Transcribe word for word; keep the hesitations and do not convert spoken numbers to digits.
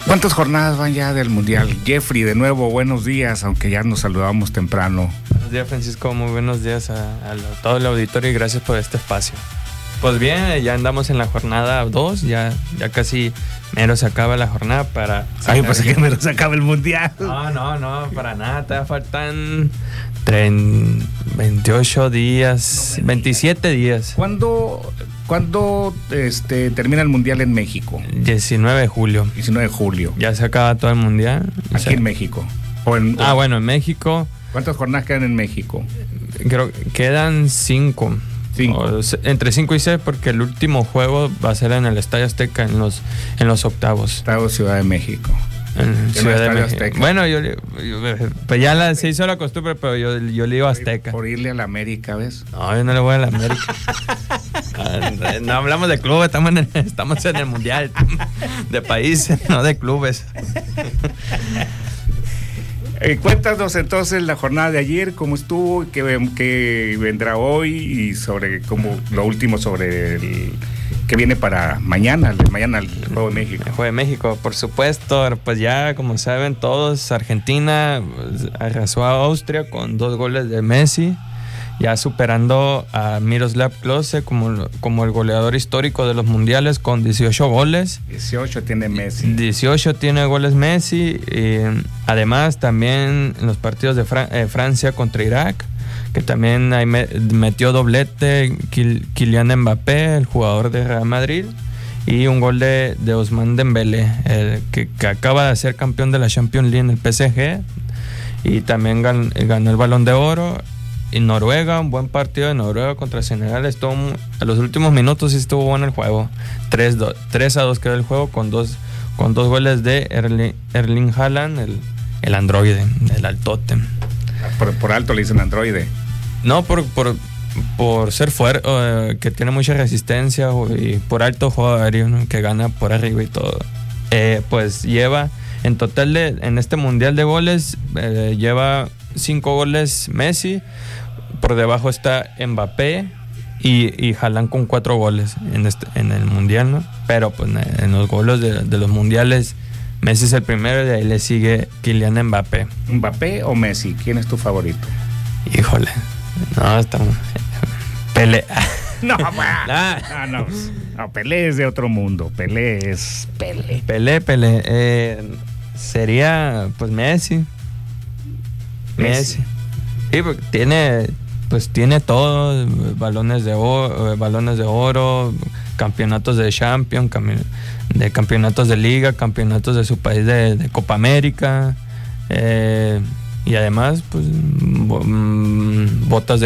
¿Cuántas jornadas van ya del Mundial? Jeffrey, de nuevo, buenos días, aunque ya nos saludamos temprano. Buenos días, Francisco, muy buenos días a, a todo el auditorio y gracias por este espacio. Pues bien, ya andamos en la jornada dos, ya, ya casi mero se acaba la jornada para... Ay, pues que mero se acaba el Mundial. No, no, no, para nada, te faltan veintiocho días, veintisiete días. ¿Cuándo, cuándo este, termina el Mundial en México? diecinueve de julio. diecinueve de julio. Ya se acaba todo el Mundial. Aquí o sea, en México. O en, ah, o, bueno, en México. ¿Cuántas jornadas quedan en México? Creo que quedan cinco. Cinco. O, entre cinco y seis, porque el último juego va a ser en el Estadio Azteca en los, en los octavos. Estado Ciudad de México. En Ciudad de México. Azteca. Bueno, yo, yo pues ya la, se hizo la costumbre, pero yo, yo le digo Azteca. Por irle a la América, ¿ves? No, yo no le voy a la América. No hablamos de clubes, estamos en el, estamos en el Mundial de países, no de clubes. Eh, cuéntanos entonces la jornada de ayer, cómo estuvo, qué, qué vendrá hoy y sobre cómo lo último sobre el que viene para mañana, mañana el Juego de México. El Juego de México, por supuesto, pues ya como saben todos, Argentina pues, arrasó a Austria con dos goles de Messi, ya superando a Miroslav Klose como, como el goleador histórico de los mundiales con dieciocho goles. dieciocho tiene Messi. dieciocho tiene goles Messi. Y además también en los partidos de Fran- eh, Francia contra Irak, que también ahí me- metió doblete Kyl- Kylian Mbappé, el jugador de Real Madrid, y un gol de, de Ousmane Dembélé, eh, que, que acaba de ser campeón de la Champions League en el P S G y también gan- ganó el Balón de Oro. En Noruega, un buen partido de Noruega contra Senegal. Estuvo, a los últimos minutos sí estuvo bueno el juego. tres a dos quedó el juego con dos, con dos goles de Erling, Erling Haaland, el, el androide, el altote. Por, por alto le dicen androide. No, por, por, por ser fuerte, uh, que tiene mucha resistencia y por alto juego aéreo, ¿no? Que gana por arriba y todo. Eh, pues lleva, en total de, en este mundial de goles, eh, lleva cinco goles Messi. Por debajo está Mbappé y, y Haaland con cuatro goles en, este, en el mundial, ¿no? Pero pues en los goles de, de los mundiales, Messi es el primero y de ahí le sigue Kylian Mbappé. ¿Mbappé o Messi? ¿Quién es tu favorito? Híjole, no, estamos... Pelé. No, no, no, no, Pelé es de otro mundo. Pelé es Pelé. Pelé, Pelé. Eh, sería pues Messi. Messi. Messi. Sí, porque tiene... Pues tiene todo, balones de oro, balones de oro, campeonatos de Champions, de campeonatos de Liga, campeonatos de su país de, de Copa América, eh, y además, pues, botas de